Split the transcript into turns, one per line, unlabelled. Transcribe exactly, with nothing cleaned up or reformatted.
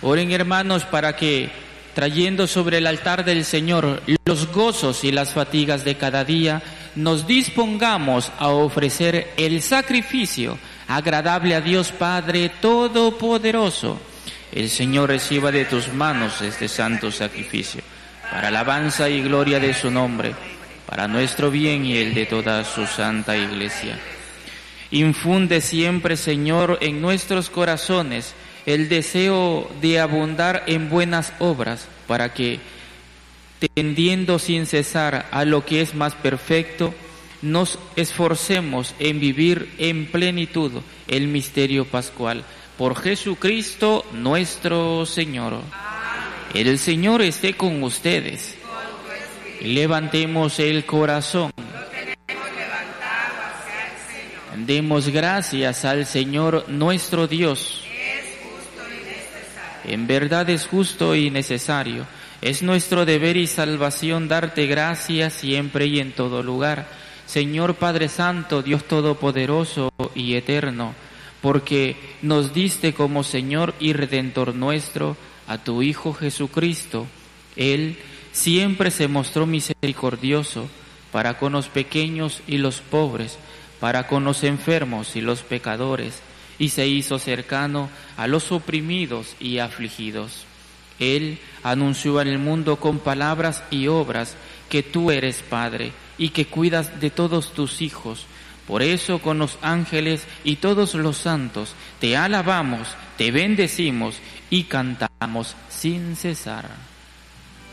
Oren, hermanos, para que, trayendo sobre el altar del Señor los gozos y las fatigas de cada día, nos dispongamos a ofrecer el sacrificio agradable a Dios Padre Todopoderoso. El Señor reciba de tus manos este santo sacrificio, para alabanza y gloria de su nombre, para nuestro bien y el de toda su santa Iglesia. Infunde siempre, Señor, en nuestros corazones el deseo de abundar en buenas obras, para que, tendiendo sin cesar a lo que es más perfecto, nos esforcemos en vivir en plenitud el misterio pascual. Por Jesucristo nuestro Señor. El Señor esté con ustedes. Levantemos el corazón. Demos gracias al Señor nuestro Dios. En verdad es justo y necesario. Es nuestro deber y salvación darte gracias siempre y en todo lugar, Señor Padre Santo, Dios Todopoderoso y Eterno, porque nos diste como Señor y Redentor nuestro a tu Hijo Jesucristo. Él siempre se mostró misericordioso para con los pequeños y los pobres, para con los enfermos y los pecadores, y se hizo cercano a los oprimidos y afligidos. Él anunció al mundo con palabras y obras que tú eres Padre y que cuidas de todos tus hijos. Por eso con los ángeles y todos los santos te alabamos, te bendecimos y cantamos sin cesar.